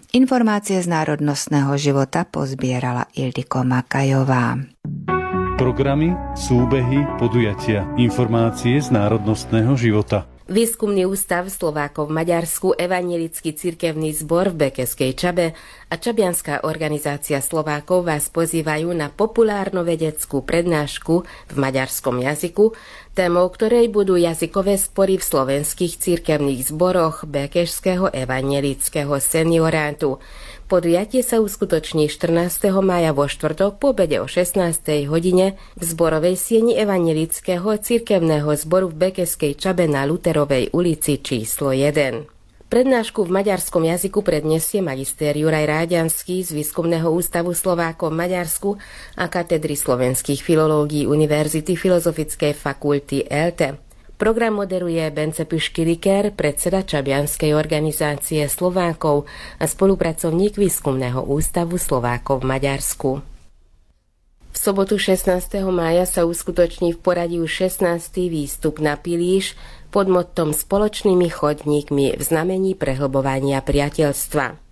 Informácie z národnostného života pozbierala Ildiko Makajová. Programy, súbehy, podujatia, informácie z národnostného života. Výskumný ústav Slovákov v Maďarsku, Evanjelický cirkevný zbor v Bekeskej Čabe a Čabianska organizácia Slovákov vás pozývajú na populárno-vedeckú prednášku v maďarskom jazyku, témou ktorej budú jazykové spory v slovenských cirkevných zboroch Bekešského evanjelického seniorátu. Podujatie sa uskutoční 14. mája vo štvrtok po obede o 16. hodine v zborovej sieni Evanjelického cirkevného zboru v Bekeskej Čabe na Luterovej ulici číslo 1. Prednášku v maďarskom jazyku predniesie magister Juraj Ráďanský z Výskumného ústavu Slovákov v Maďarsku a katedry slovenských filológií Univerzity Filozofickej fakulty ELTE. Program moderuje Bence Piškiriker, predseda Čabianskej organizácie Slovákov a spolupracovník Výskumného ústavu Slovákov v Maďarsku. V sobotu 16. mája sa uskutoční v poradí už 16. výstup na Pilíš pod mottom Spoločnými chodníkmi v znamení prehlbovania priateľstva.